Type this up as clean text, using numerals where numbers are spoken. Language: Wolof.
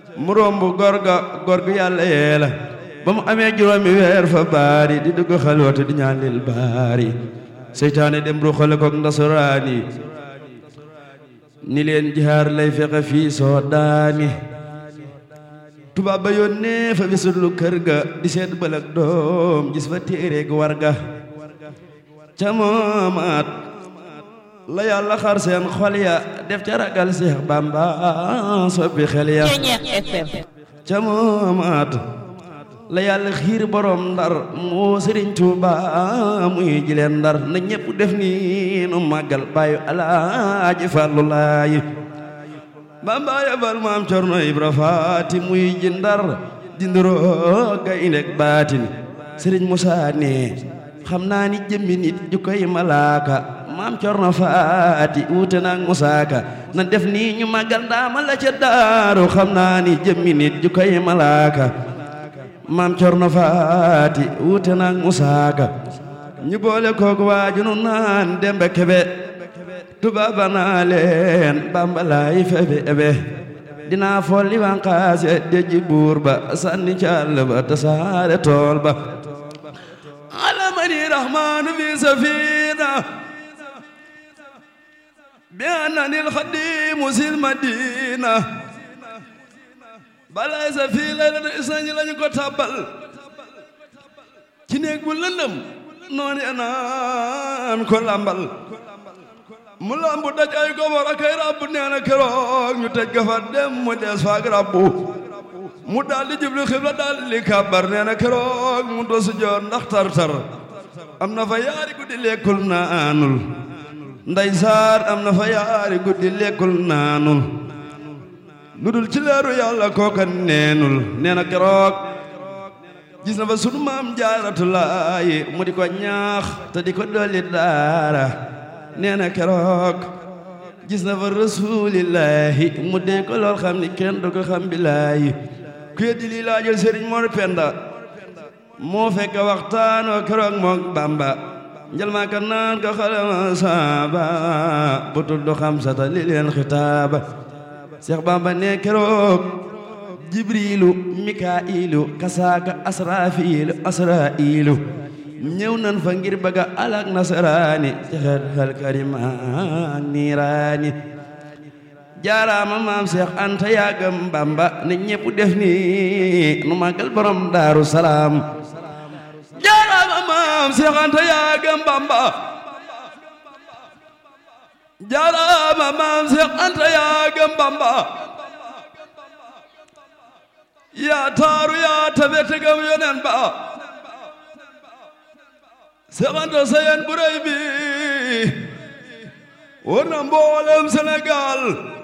mu romb gorga yàlla yeela ba mu amee juróomi weer fa baari di dugg xalwatu di ñaan lil baari seytaane dem ruxale kook ndasaraani ni leen jihaar lay fexe fii soo daani tubaab ba yónnee fa bisulu kër ga di seet bëlëg doom gis fa téereeg warga ca moomaat la yàlla xar seen xol ya def ca ragal Seex Bamba soppi xel ya ca moomaat la yàlla xiir borom ndar moo Sëriñ Tuuba muy jileen ndar na ñépp def ni nu màggal baayu Alaaji Fallu Laay Bamba yabal maam Cerno Ibra Faati muy ji ndar dinduroo gaynde baatin Sëriñ Musaa ne xam naa ni jëmmi nit ju koy malaaka maam Cerno Faati wuute naag Musaa Ka na def ni ñu màggal ndaama la ca daaru xam naa ni jëmmi nit ju koy malaaka maam Cerno Faati wuute naag Musaa Ka ñu boole koog waaju nu naan Demba Kebe tubaaba naa leen Bamba laay febe ebe dinaa folli wanqaase deji buur ba sànni càll ba tasaare tool ba alamani rahmaanu fi safina bi annani alxadimu sil madina balay sa fii laylatu isnaani lañu ko tàbbal ci néeg bu lëndëm noonu naan ko lambal mu lambu daj ay gobor ak ay rabbu nee na keroog ñu tëj ga fa dem mu des faak rabbu mu daldi jublu xibla daldi kàbbar nee na keroog mu dosu joor ndax tar-tar am na fa yaari guddi lekkul naanul nday saar am na fa yaari guddi lekkul naanul lu dul ci leeru yàlla kooka neenul nee na keroog gis na fa sunu maam Jaaratulaayi mu di ko ñaax te di ko dolli daara nee na keroog gis na fa rasuulillaahi mu dee ko lool xam ni kenn du ko xam billaahi ku yeddi lii laajal Sëriñ Mor Penda moo fekk waxtaan wa keroog mook Bamba njël maa ka naan ko xalama saaba bu tudd xamsata li leen xitaaba Seex Bamba ne keroog Jibriilu Mikaa'ilu kasaaka Asraa'ilu ñëw nan fa ngir bëgga alak nasaraani ci xel karimaan niiraani jaaraama maam Seex Anta yaagam Bamba ne ñépp def ni nu màggal borom Daaru Salaam jaaraama maam Seex Anta yaagam Bamba jaaraama maam Seex Anta yaagam Bamba yaa taaru yaa tabe tegam yonen ba Seex Anta sayen bu rëy bi war na mboolem Sénégal